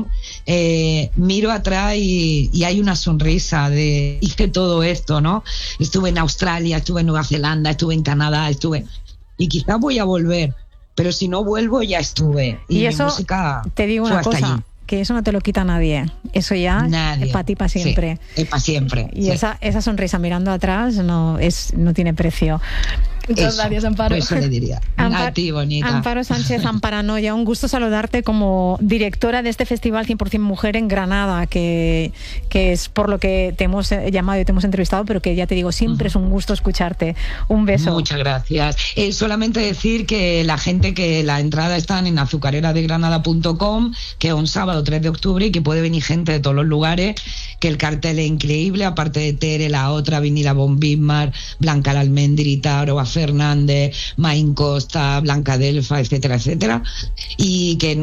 granada.com, miro atrás y hay una sonrisa de hice todo esto, ¿no? Estuve en Australia, estuve en Nueva Zelanda, estuve en Canadá, y quizás voy a volver, pero si no vuelvo ya estuve. Y eso, mi música te digo una cosa, allí. Que eso no te lo quita nadie. Eso ya es para ti para siempre. Sí, es para siempre. Y esa sonrisa mirando atrás no tiene precio. Muchas gracias, Amparo. Eso le diría. A ti, bonita. Amparo Sánchez, Amparanoia, un gusto saludarte como directora de este Festival 100% Mujer en Granada, que es por lo que te hemos llamado y te hemos entrevistado, pero que ya te digo, siempre es un gusto escucharte. Un beso. Muchas gracias. Solamente decir que la gente, que la entrada están en azucareradegranada.com, que es un sábado 3 de octubre y que puede venir gente de todos los lugares, que el cartel es increíble, aparte de Tere, la otra, Vinila Von Bismarck, Blanca Almendrita, Aroa Fernández, Maín Costa, Blanca Delfa, etcétera, etcétera, y que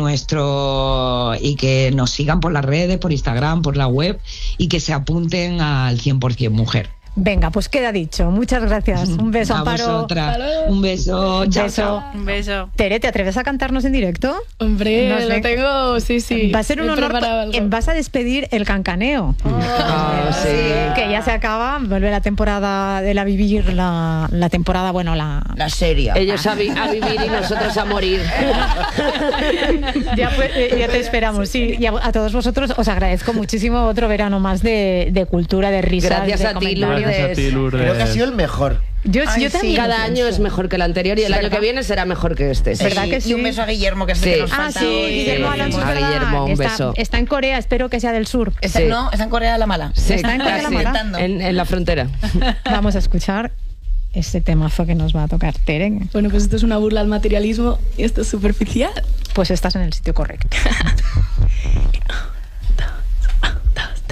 nos sigan por las redes, por Instagram, por la web, y que se apunten al 100% Mujer. Venga, pues queda dicho. Muchas gracias. Un beso, Amparo. Un beso. Chao. Un beso. Tere, ¿te atreves a cantarnos en directo? Hombre, lo tengo, sí. Va a ser un honor. Vas a despedir el cancaneo. Sí. Que ya se acaba. Vuelve la temporada de vivir, la temporada, bueno, la serie. Ellos a vivir y nosotros a morir. Ya te esperamos. Sí, y a todos vosotros os agradezco muchísimo otro verano más de cultura, de risas. Gracias a ti, Lourdes. Creo que ha sido el mejor. Yo también. Cada año es mejor que el anterior y el año que viene será mejor que este. ¿Es verdad que sí? Y un beso a Guillermo, que es el que nos falta. Guillermo Alonso, Guillermo, un beso. Está en Corea, espero que sea del sur. No, está en Corea la Mala. Sí, está en Corea la Mala. En la frontera. Vamos a escuchar este temazo que nos va a tocar Tere. Bueno, pues esto es una burla al materialismo y esto es superficial. Pues estás en el sitio correcto.